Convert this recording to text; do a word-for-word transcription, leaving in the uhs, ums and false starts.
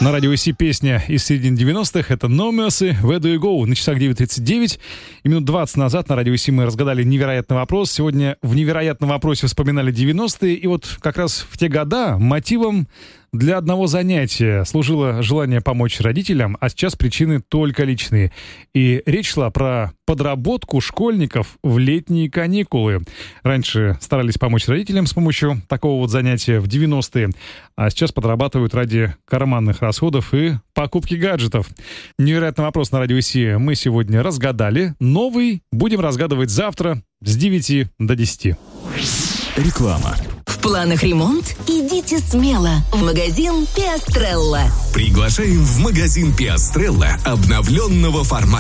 На радио Си песня из середины девяностых. Это No Mercy, Where Do You Go? На часах девять тридцать девять. И минут двадцать назад на радио Си мы разгадали невероятный вопрос. Сегодня в невероятном вопросе вспоминали девяностые. И вот как раз в те года мотивом для одного занятия служило желание помочь родителям, а сейчас причины только личные. И речь шла про подработку школьников в летние каникулы. Раньше старались помочь родителям с помощью такого вот занятия в девяностые, а сейчас подрабатывают ради карманных расходов и покупки гаджетов. Невероятный вопрос на радио Си мы сегодня разгадали. Новый будем разгадывать завтра с девяти до десяти. Реклама. В планах ремонт? Идите смело в магазин Пиастрелла. Приглашаем в магазин Пиастрелла обновленного формата.